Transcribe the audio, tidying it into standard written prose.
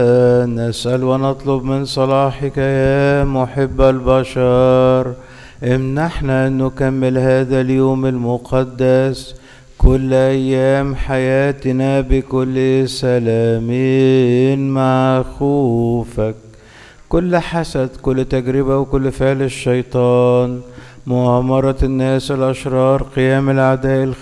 نسأل ونطلب من صلاحك يا محب البشر، امنحنا أن نكمل هذا اليوم المقدس كل أيام حياتنا بكل سلام مع خوفك. كل حسد، كل تجربة، وكل فعل الشيطان، مؤامرة الناس الأشرار، قيام الأعداء